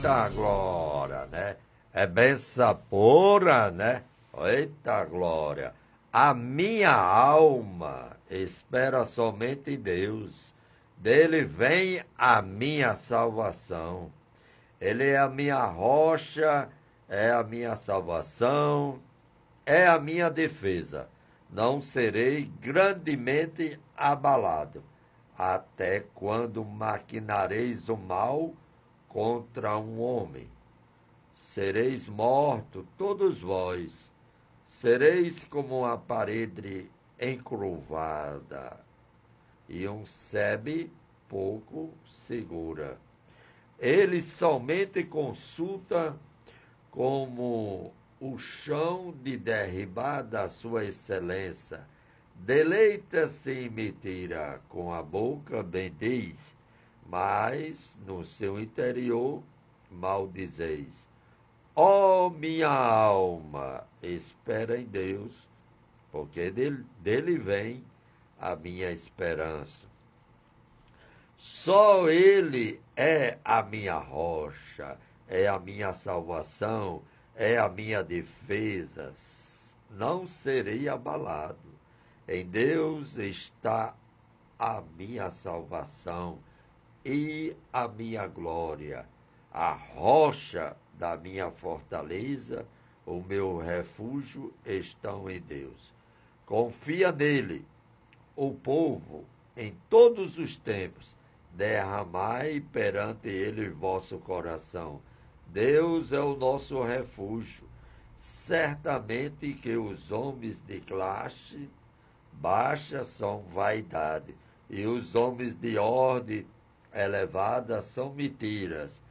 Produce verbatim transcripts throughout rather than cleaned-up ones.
Eita glória, né? É benção pura, né? Eita glória. A minha alma espera somente em Deus. Dele vem a minha salvação. Ele é a minha rocha, é a minha salvação, é a minha defesa. Não serei grandemente abalado, até quando maquinareis o mal contra um homem. Sereis mortos, todos vós. Sereis como uma parede encurvada e um sebe pouco segura. Ele somente consulta como o chão de derribar da sua excelência. Deleita-se em mentira, com a boca bendiz, mas no seu interior maldizeis. Ó minha alma, espera em Deus, porque dele, dele vem a minha esperança. Só Ele é a minha rocha, é a minha salvação, é a minha defesa. Não serei abalado. Em Deus está a minha salvação e a minha glória, a rocha da minha fortaleza, o meu refúgio estão em Deus. Confia nele, o povo, em todos os tempos. Derramai perante ele vosso coração. Deus é o nosso refúgio. Certamente que os homens de classe baixa são vaidade, e os homens de ordem elevada são mentiras.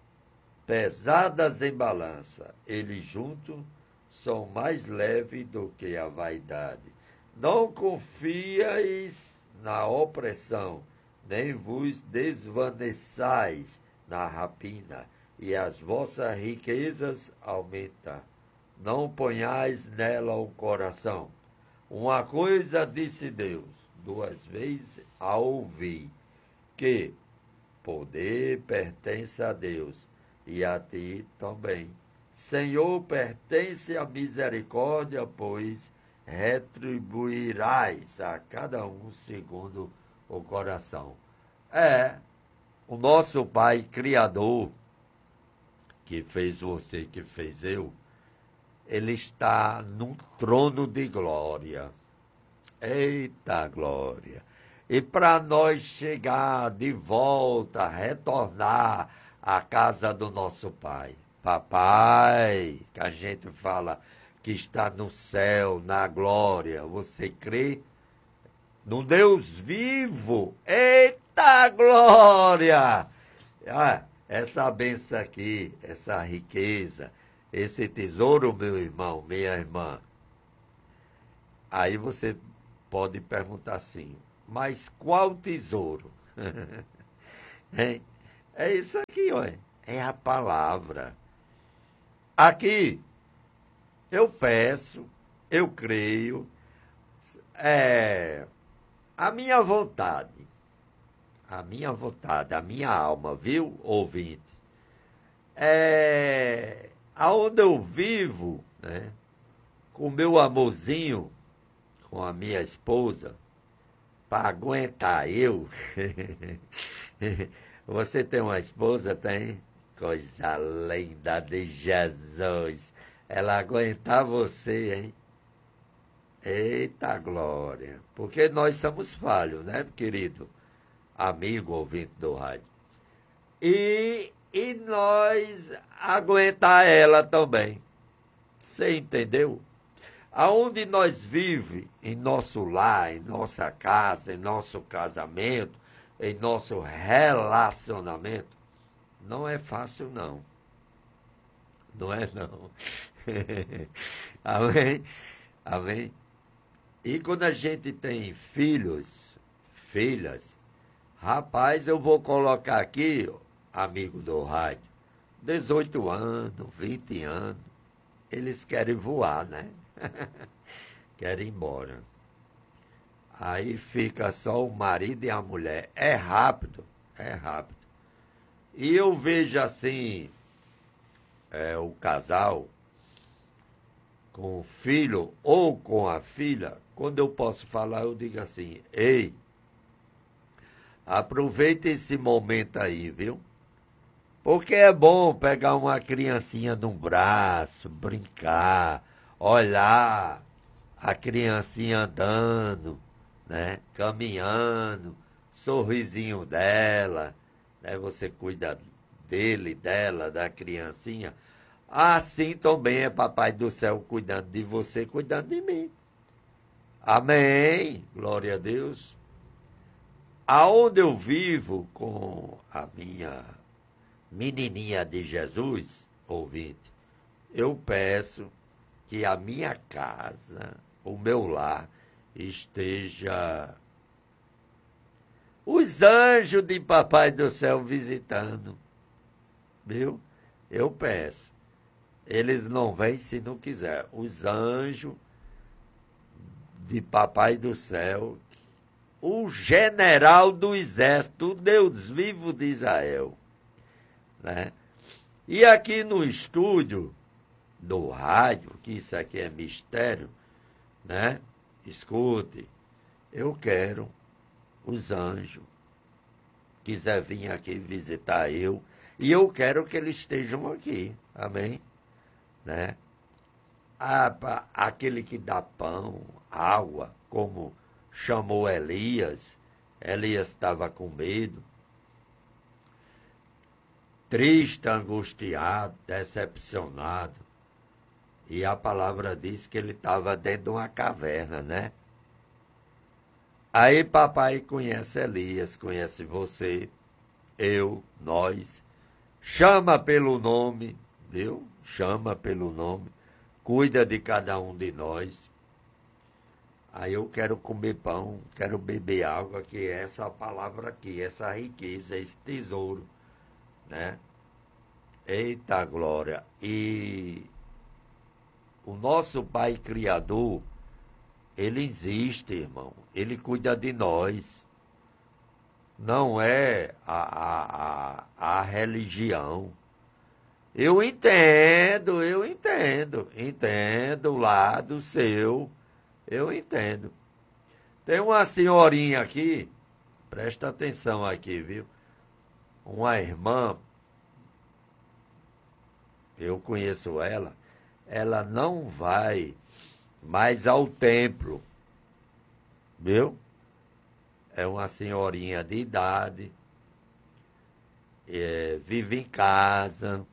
Pesadas em balança, eles juntos são mais leves do que a vaidade. Não confiais na opressão, nem vos desvaneçais na rapina, e as vossas riquezas aumentam. Não ponhais nela o coração. Uma coisa disse Deus, duas vezes a ouvi, que poder pertence a Deus, e a ti também. Senhor, pertence a misericórdia, pois retribuirás a cada um segundo o coração. É o nosso Pai Criador, que fez você, que fez eu, ele está num trono de glória. Eita glória! E para nós chegar de volta, retornar à casa do nosso Pai, Papai, que a gente fala que está no céu, na glória, você crê no Deus vivo? Eita glória! Ah, essa benção aqui, essa riqueza, esse tesouro, meu irmão, minha irmã. Aí você pode perguntar assim, mas qual tesouro? é, é isso aqui, olha, é a palavra. Aqui, eu peço, eu creio, é, a minha vontade, a minha vontade, a minha alma, viu, ouvinte? É, aonde eu vivo, né, com o meu amorzinho, com a minha esposa, para aguentar eu. Você tem uma esposa, tem? Coisa linda de Jesus. Ela aguentar você, hein? Eita glória. Porque nós somos falhos, né, querido? Amigo ouvinte do rádio. E, e nós aguentar ela também. Você entendeu? Aonde nós vivemos, em nosso lar, em nossa casa, em nosso casamento, em nosso relacionamento, não é fácil, não. Não é, não. Amém? Amém? E quando a gente tem filhos, filhas, rapaz, eu vou colocar aqui, amigo do rádio, dezoito anos, vinte anos, eles querem voar, né? Querem ir embora. Aí fica só o marido e a mulher. É rápido, é rápido. E eu vejo assim, é, o casal, com o filho ou com a filha, quando eu posso falar, eu digo assim: ei, aproveita esse momento aí, viu? Porque é bom pegar uma criancinha no braço, brincar, olhar a criancinha andando, né? Caminhando, sorrisinho dela, né? Você cuida dele, dela, da criancinha. Assim também é Papai do Céu cuidando de você, cuidando de mim. Amém. Glória a Deus. Aonde eu vivo com a minha menininha de Jesus, ouvinte, eu peço que a minha casa, o meu lar, esteja os anjos de Papai do Céu visitando. Viu? Eu peço. Eles não vêm se não quiser. Os anjos de Papai do Céu, o general do exército, o Deus vivo de Israel, né? E aqui no estúdio do rádio, que isso aqui é mistério, né? Escute, eu quero os anjos, quiser vir aqui visitar eu, e eu quero que eles estejam aqui, amém? Né? Ah, aquele que dá pão, água, como chamou Elias, Elias estava com medo, triste, angustiado, decepcionado, e a palavra diz que ele estava dentro de uma caverna, né? Aí papai conhece Elias, conhece você, eu, nós, chama pelo nome, viu? Chama pelo nome, cuida de cada um de nós. Aí eu quero comer pão, quero beber água, que é essa palavra aqui, essa riqueza, esse tesouro, né? Eita glória! E o nosso Pai Criador, Ele existe, irmão. Ele cuida de nós. Não é a, a, a, a religião. Eu entendo, eu entendo. Entendo o lado seu. Eu entendo. Tem uma senhorinha aqui, presta atenção aqui, viu? Uma irmã, eu conheço ela, ela não vai mais ao templo, viu? É uma senhorinha de idade, é, vive em casa,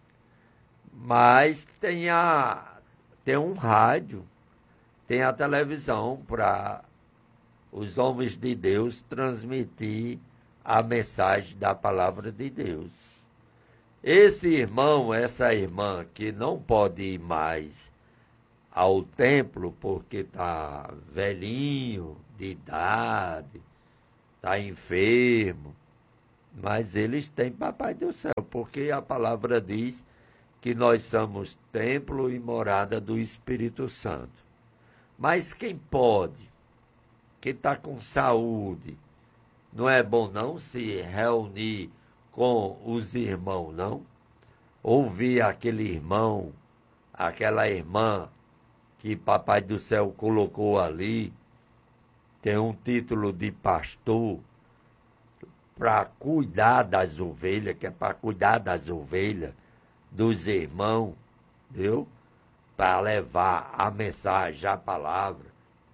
mas tem, a, tem um rádio, tem a televisão para os homens de Deus transmitir a mensagem da palavra de Deus. Esse irmão, essa irmã que não pode ir mais ao templo porque está velhinho, de idade, está enfermo, mas eles têm Papai do Céu, porque a palavra diz que nós somos templo e morada do Espírito Santo. Mas quem pode, quem está com saúde, não é bom não se reunir com os irmãos, não? Ouvir aquele irmão, aquela irmã que Papai do Céu colocou ali, tem um título de pastor, para cuidar das ovelhas, que é para cuidar das ovelhas, dos irmãos, viu? Para levar a mensagem, a palavra,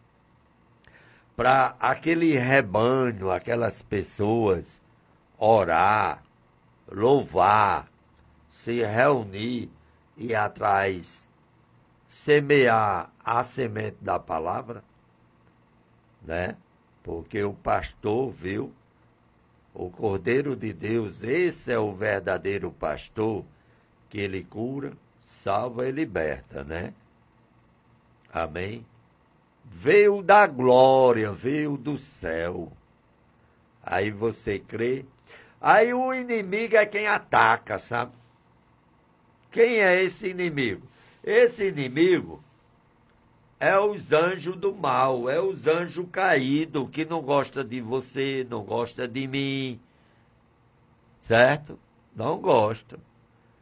para aquele rebanho, aquelas pessoas orar, louvar, se reunir e atrás semear a semente da palavra, né? Porque o pastor viu, o Cordeiro de Deus, esse é o verdadeiro pastor, que ele cura, salva e liberta, né? Amém? Veio da glória, veio do céu. Aí você crê. Aí o inimigo é quem ataca, sabe? Quem é esse inimigo? Esse inimigo é os anjos do mal, é os anjos caídos, que não gosta de você, não gosta de mim, certo? Não gosta.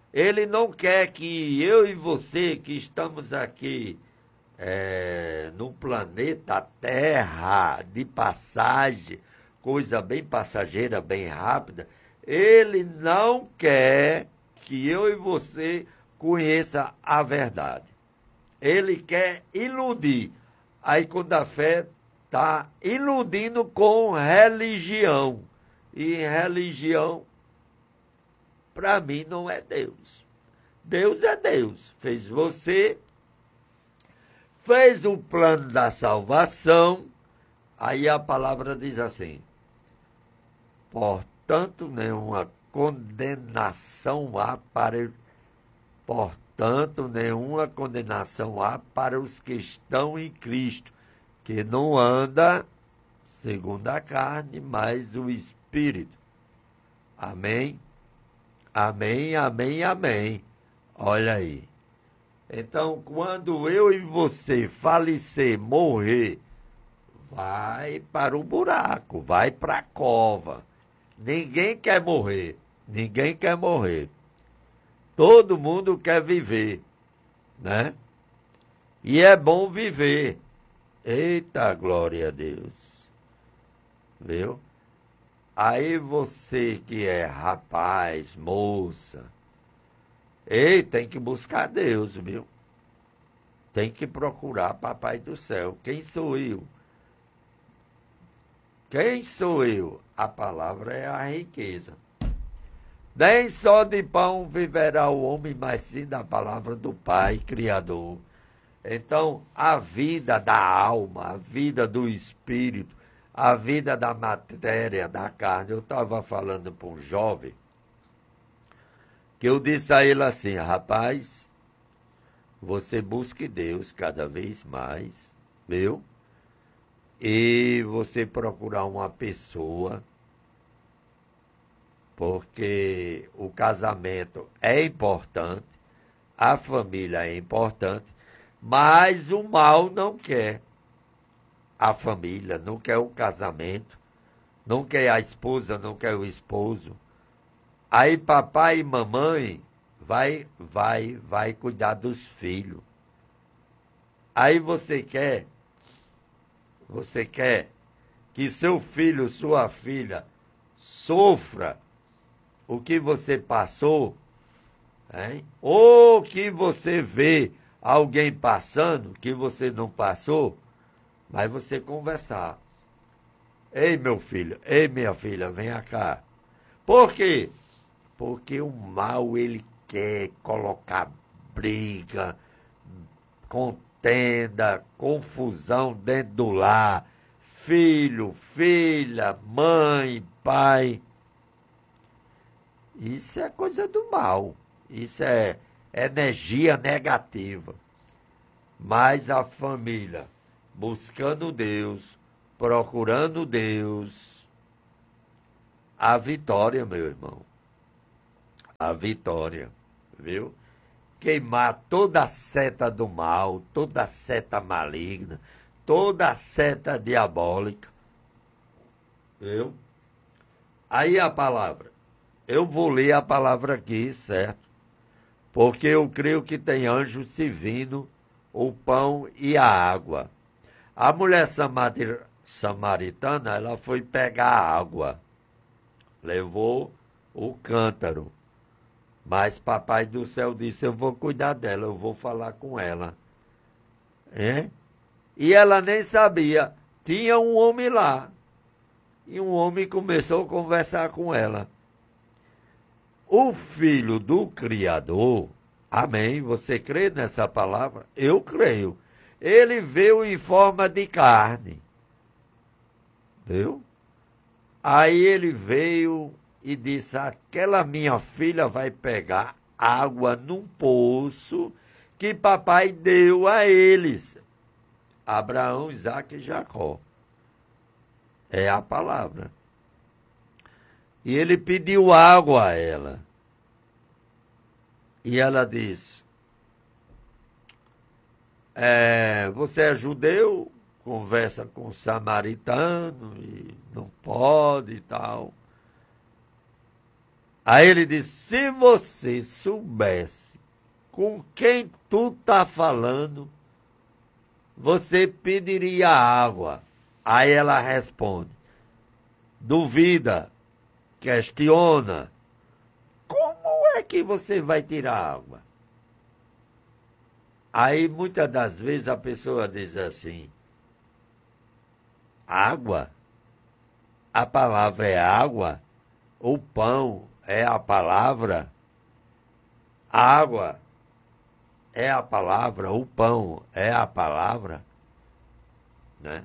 Ele não quer que eu e você, que estamos aqui é, no planeta Terra, de passagem, coisa bem passageira, bem rápida, ele não quer que eu e você conheça a verdade. Ele quer iludir. Aí quando a fé está iludindo com religião. E religião, para mim, não é Deus. Deus é Deus. Fez você, fez o plano da salvação. Aí a palavra diz assim: portanto, nenhuma condenação há para portanto, nenhuma condenação há para os que estão em Cristo, que não anda segundo a carne, mas o Espírito. Amém? Amém, amém, amém. Olha aí. Então, quando eu e você falecer, morrer, vai para o buraco, vai para a cova. Ninguém quer morrer, ninguém quer morrer. Todo mundo quer viver, né? E é bom viver. Eita, glória a Deus. Viu? Aí você que é rapaz, moça, ei, tem que buscar Deus, viu? Tem que procurar Papai do Céu. Quem sou eu? Quem sou eu? A palavra é a riqueza. Nem só de pão viverá o homem, mas sim da palavra do Pai Criador. Então, a vida da alma, a vida do espírito, a vida da matéria, da carne. Eu estava falando para um jovem, que eu disse a ele assim: rapaz, você busque Deus cada vez mais, viu? E você procurar uma pessoa, porque o casamento é importante, a família é importante, mas o mal não quer a família, não quer o casamento, não quer a esposa, não quer o esposo. Aí papai e mamãe vai, vai, vai cuidar dos filhos. Aí você quer, você quer que seu filho, sua filha, sofra o que você passou, hein? Ou que você vê alguém passando que você não passou, mas você conversar. Ei, meu filho, ei, minha filha, venha cá. Por quê? Porque o mal, ele quer colocar briga, contenda, confusão dentro do lar. Filho, filha, mãe, pai. Isso é coisa do mal. Isso é energia negativa. Mas a família, buscando Deus, procurando Deus, a vitória, meu irmão. A vitória, viu? Queimar toda a seta do mal, toda a seta maligna, toda a seta diabólica, viu? Aí a palavra. Eu vou ler a palavra aqui, certo? Porque eu creio que tem anjo servindo o pão e a água. A mulher samaritana, ela foi pegar a água. Levou o cântaro. Mas Papai do Céu disse: eu vou cuidar dela, eu vou falar com ela. É? E ela nem sabia. Tinha um homem lá. E um homem começou a conversar com ela. O Filho do Criador, amém? Você crê nessa palavra? Eu creio. Ele veio em forma de carne. Viu? Aí ele veio e disse: aquela minha filha vai pegar água num poço que papai deu a eles. Abraão, Isaque e Jacó. É a palavra. E ele pediu água a ela. E ela disse: é, você é judeu, conversa com samaritano e não pode e tal. Aí ele disse, se você soubesse com quem tu tá falando, você pediria água. Aí ela responde, duvida, questiona, como é que você vai tirar água? Aí muitas das vezes a pessoa diz assim, água? A palavra é água? O pão é a palavra? Água é a palavra? O pão é a palavra? Né?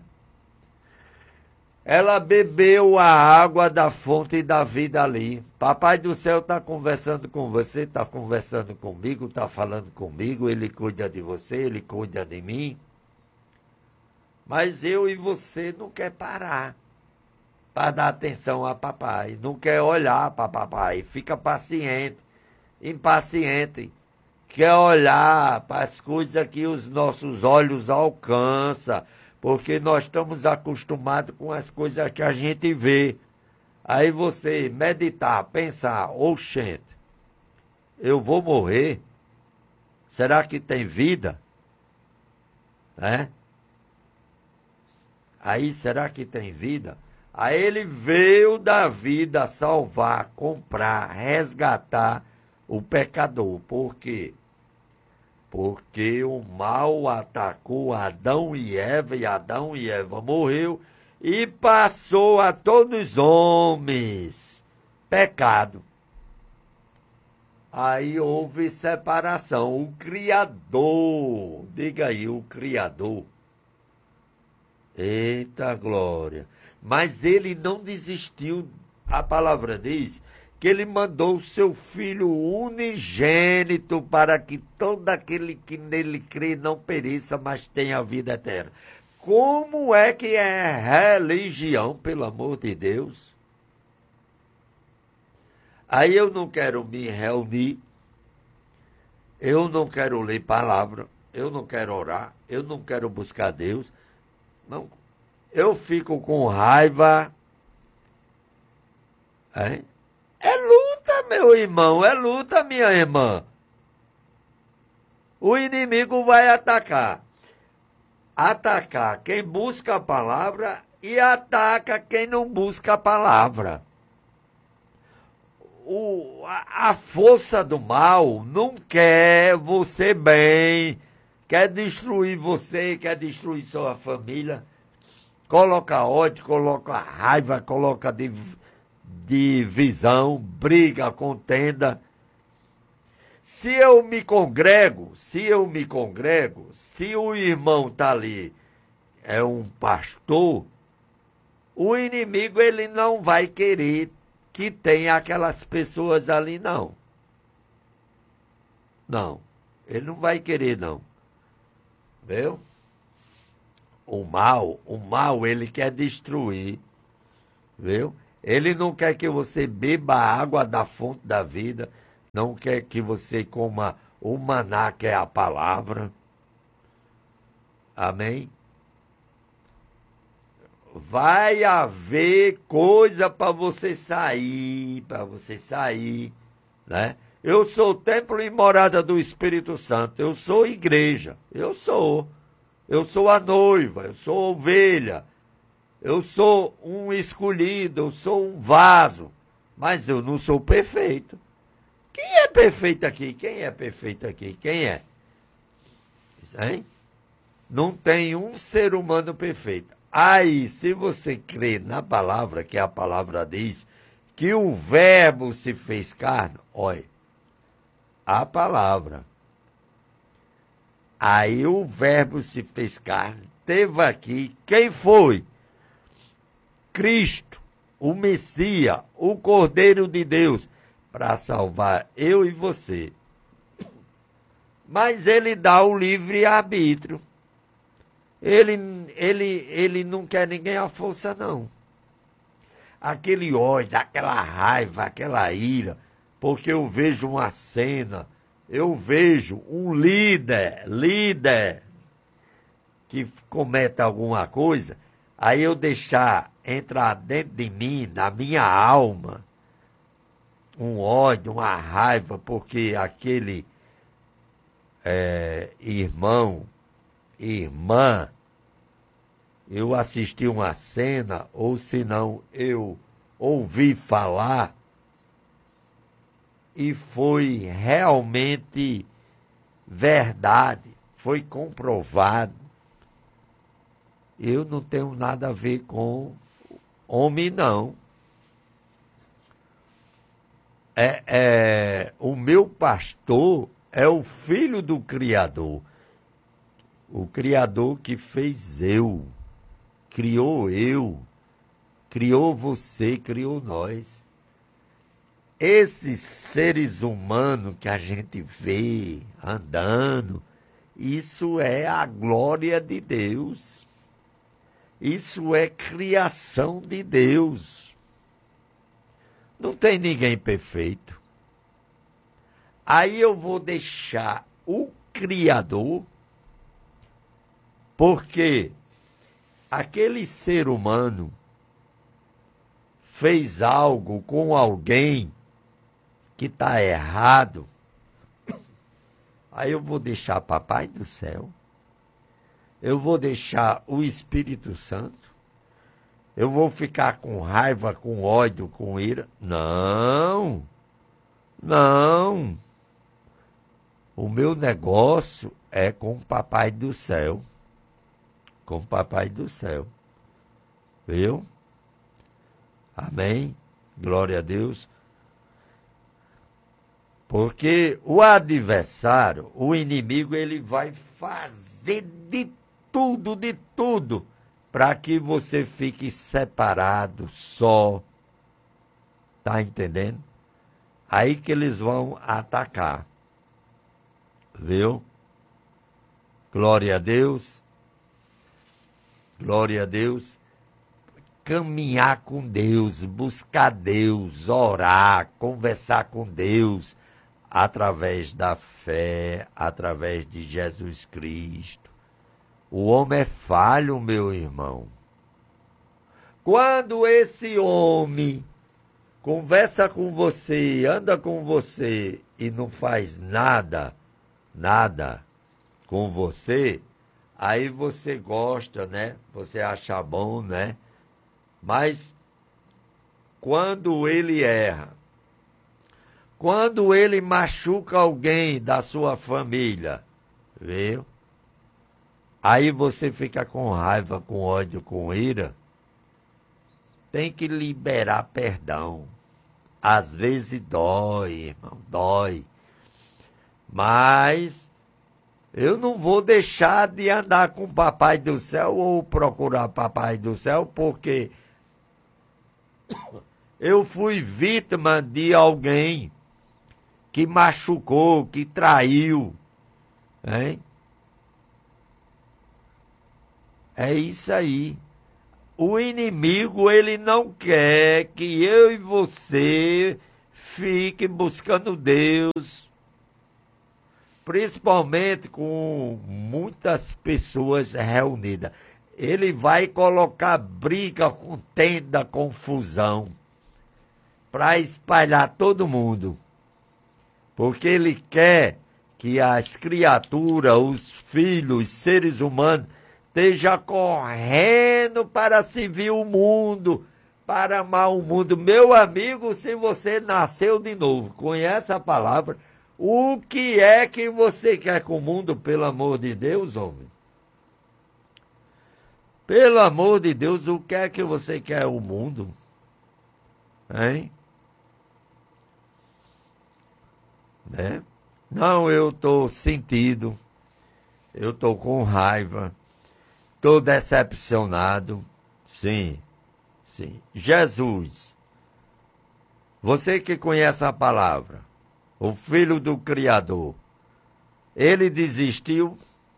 Ela bebeu a água da fonte da vida ali. Papai do céu está conversando com você, está conversando comigo, está falando comigo, ele cuida de você, ele cuida de mim. Mas eu e você não quer parar para dar atenção a papai, não quer olhar para papai, fica paciente, impaciente, quer olhar para as coisas que os nossos olhos alcançam, porque nós estamos acostumados com as coisas que a gente vê. Aí você meditar, pensar, oxente, eu vou morrer? Será que tem vida? É? Aí, será que tem vida? Aí ele veio da vida salvar, comprar, resgatar o pecador. Por quê? Porque o mal atacou Adão e Eva, e Adão e Eva morreu, e passou a todos os homens pecado. Aí houve separação. O Criador, diga aí, o Criador. Eita glória! Mas ele não desistiu. A palavra diz que ele mandou o seu Filho unigênito para que todo aquele que nele crê não pereça, mas tenha a vida eterna. Como é que é religião, pelo amor de Deus? Aí eu não quero me reunir, eu não quero ler palavra, eu não quero orar, eu não quero buscar Deus. Não, eu fico com raiva. É? É luta, meu irmão, é luta, minha irmã. O inimigo vai atacar. Atacar quem busca a palavra e ataca quem não busca a palavra. O, a, a força do mal não quer você bem, quer destruir você, quer destruir sua família. Coloca ódio, coloca raiva, coloca divisão, briga, contenda. Se eu me congrego, se eu me congrego, se o irmão está ali, é um pastor, o inimigo ele não vai querer que tenha aquelas pessoas ali, não. Não, ele não vai querer, não. Viu? O mal, o mal, ele quer destruir, viu? Ele não quer que você beba a água da fonte da vida, não quer que você coma o maná, que é a palavra. Amém? Vai haver coisa para você sair, para você sair, né? Eu sou templo e morada do Espírito Santo, eu sou igreja, eu sou. Eu sou a noiva, eu sou ovelha, eu sou um escolhido, eu sou um vaso, mas eu não sou perfeito. Quem é perfeito aqui? Quem é perfeito aqui? Quem é? Hein? Não tem um ser humano perfeito. Aí, se você crê na palavra, que a palavra diz, que o verbo se fez carne, olha, a palavra. Aí o verbo se fez carne, teve aqui, quem foi? Cristo, o Messias, o Cordeiro de Deus, para salvar eu e você. Mas ele dá o livre-arbítrio. Ele, ele, ele não quer ninguém à força, não. Aquele ódio, aquela raiva, aquela ira, porque eu vejo uma cena, eu vejo um líder, líder, que cometa alguma coisa, aí eu deixar entrar dentro de mim, na minha alma, um ódio, uma raiva, porque aquele é, irmão, irmã, eu assisti uma cena, ou se não, eu ouvi falar, e foi realmente verdade, foi comprovado. Eu não tenho nada a ver com homem, não. É, é, o meu pastor é o filho do Criador. O Criador que fez eu, criou eu, criou você, criou nós. Esses seres humanos que a gente vê andando, isso é a glória de Deus. Isso é criação de Deus. Não tem ninguém perfeito. Aí eu vou deixar o Criador, porque aquele ser humano fez algo com alguém que está errado. Aí eu vou deixar Papai do Céu, eu vou deixar o Espírito Santo, eu vou ficar com raiva, com ódio, com ira? Não, não. O meu negócio é com o Papai do Céu, com o Papai do Céu, viu? Amém? Glória a Deus. Porque o adversário, o inimigo, ele vai fazer de tudo, de tudo, para que você fique separado, só. Tá entendendo? Aí que eles vão atacar. Viu? Glória a Deus. Glória a Deus. Caminhar com Deus, buscar Deus, orar, conversar com Deus, através da fé, através de Jesus Cristo. O homem é falho, meu irmão. Quando esse homem conversa com você, anda com você e não faz nada, nada com você, aí você gosta, né? Você acha bom, né? Mas quando ele erra, quando ele machuca alguém da sua família, viu? Aí você fica com raiva, com ódio, com ira. Tem que liberar perdão. Às vezes dói, irmão, dói. Mas eu não vou deixar de andar com o Papai do Céu ou procurar Papai do Céu, porque eu fui vítima de alguém que machucou, que traiu, hein? É isso aí. O inimigo, ele não quer que eu e você fiquem buscando Deus, principalmente com muitas pessoas reunidas. Ele vai colocar briga, contenda, confusão, para espalhar todo mundo. Porque ele quer que as criaturas, os filhos, os seres humanos, estejam correndo para servir o mundo, para amar o mundo. Meu amigo, se você nasceu de novo, conhece a palavra, o que é que você quer com o mundo, pelo amor de Deus, homem? Pelo amor de Deus, o que é que você quer o mundo? Hein? Né? Não, eu estou sentido, eu estou com raiva, estou decepcionado. Sim, sim. Jesus, você que conhece a palavra, o Filho do Criador, ele desistiu,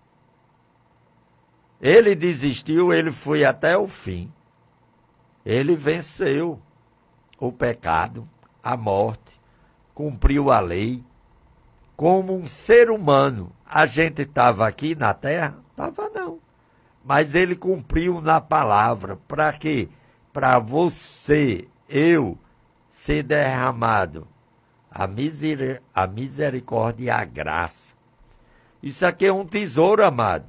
ele desistiu, ele foi até o fim. Ele venceu o pecado, a morte, cumpriu a lei. Como um ser humano, a gente estava aqui na terra? Estava não. Mas ele cumpriu na palavra. Para quê? Para você, eu, ser derramado a, miser, a misericórdia e a graça. Isso aqui é um tesouro, amado.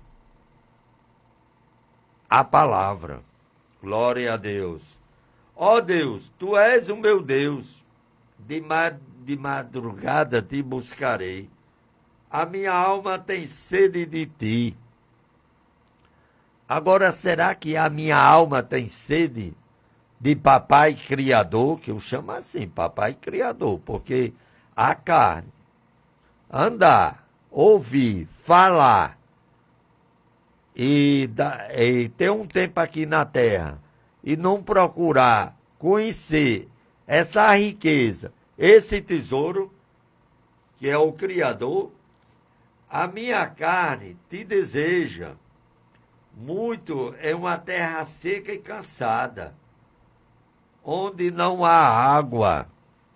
A palavra. Glória a Deus. Ó Deus, tu és o meu Deus. De, ma de madrugada te buscarei. A minha alma tem sede de ti. Agora, será que a minha alma tem sede de papai criador? Que eu chamo assim, papai criador, porque a carne, andar, ouvir, falar e, da, e ter um tempo aqui na terra e não procurar conhecer essa riqueza, esse tesouro, que é o Criador, a minha carne te deseja muito, é uma terra seca e cansada, onde não há água.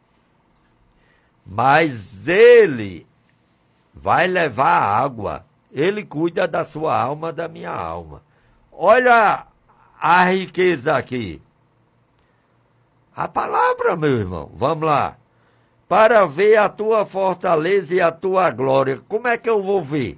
Mas ele vai levar água. Ele cuida da sua alma, da minha alma. Olha a riqueza aqui. A palavra, meu irmão. Vamos lá. Para ver a tua fortaleza e a tua glória. Como é que eu vou ver?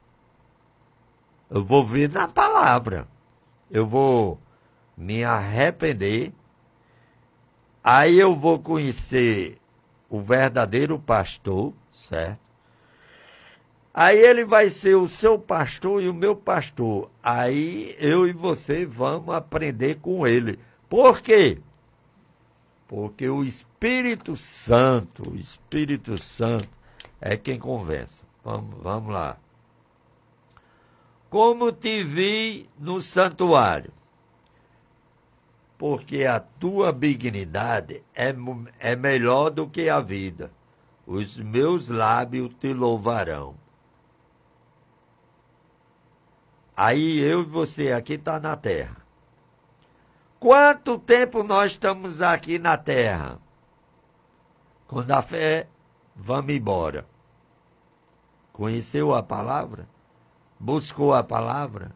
Eu vou ver na palavra. Eu vou me arrepender. Aí eu vou conhecer o verdadeiro pastor, certo? Aí ele vai ser o seu pastor e o meu pastor. Aí eu e você vamos aprender com ele. Por quê? Porque o Espírito Santo, o Espírito Santo é quem conversa. Vamos, vamos lá. Como te vi no santuário, porque a tua benignidade é, é melhor do que a vida. Os meus lábios te louvarão. Aí eu e você aqui está na terra. Quanto tempo nós estamos aqui na terra? Quando a fé, vamos embora. Conheceu a palavra? Buscou a palavra?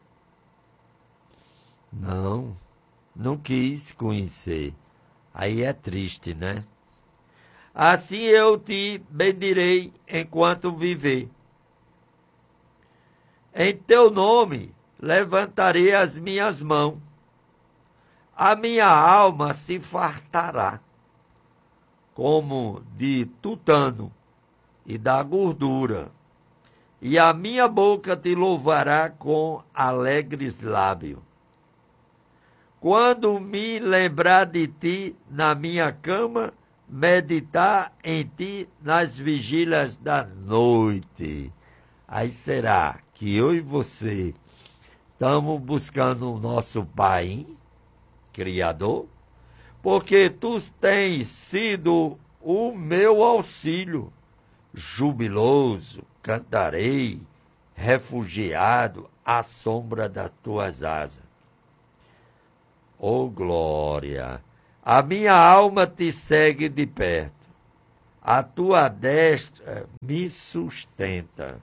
Não, não quis conhecer. Aí é triste, né? Assim eu te bendirei enquanto viver. Em teu nome levantarei as minhas mãos. A minha alma se fartará, como de tutano e da gordura, e a minha boca te louvará com alegres lábios. Quando me lembrar de ti na minha cama, meditar em ti nas vigílias da noite. Aí será que eu e você estamos buscando o nosso Pai Criador? Porque tu tens sido o meu auxílio. Jubiloso, cantarei, refugiado à sombra das tuas asas. Oh glória! A minha alma te segue de perto. A tua destra me sustenta.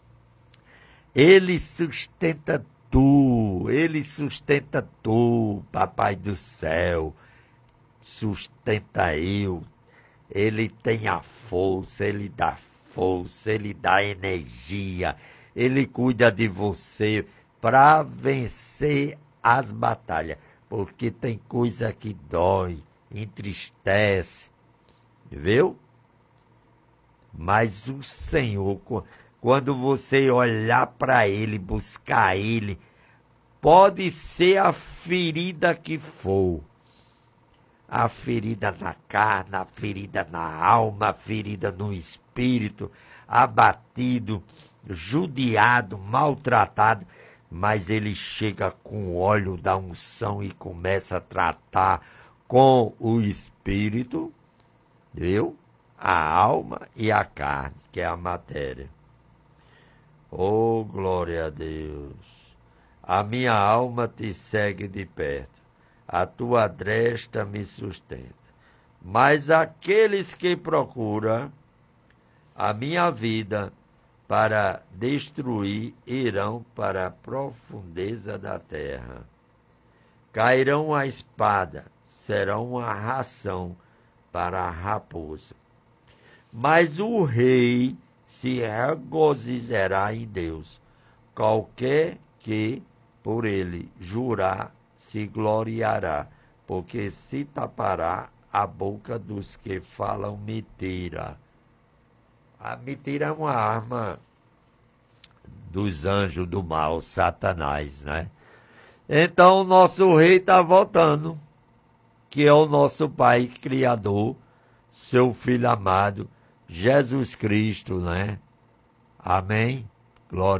Ele sustenta tu, ele sustenta tu, papai do céu. Sustenta eu. Ele tem a força, ele dá força, ele dá energia. Ele cuida de você para vencer as batalhas. Porque tem coisa que dói, entristece, viu? Mas o Senhor, quando você olhar para Ele, buscar Ele, pode ser a ferida que for. A ferida na carne, a ferida na alma, a ferida no espírito, abatido, judiado, maltratado. Mas ele chega com o óleo da unção e começa a tratar com o espírito, viu? A alma e a carne, que é a matéria. Oh, glória a Deus! A minha alma te segue de perto, a tua destra me sustenta. Mas aqueles que procuram a minha vida para destruir, irão para a profundeza da terra. Cairão a espada, serão uma ração para a raposa. Mas o rei se regozijará em Deus. Qualquer que por ele jurar se gloriará, porque se tapará a boca dos que falam mentira. A mentira é uma arma dos anjos do mal, Satanás, né? Então, o nosso rei está voltando, que é o nosso Pai Criador, seu Filho amado, Jesus Cristo, né? Amém? Glória.